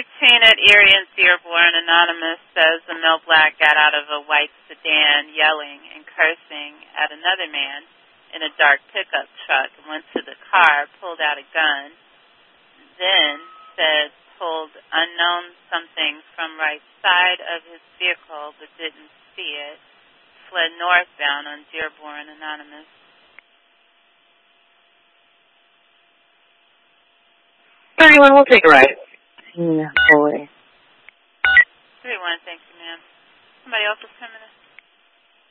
3:16 at Erie and Dearborn. Anonymous says a male black got out of a white sedan yelling and cursing at another man in a dark pickup truck and went to the car, pulled out a gun, then said pulled unknown something from right side of his vehicle but didn't see it, fled northbound on Dearborn. Anonymous. 31, we'll take a ride. Yeah, boy. 31, thank you, ma'am. Somebody else is coming in.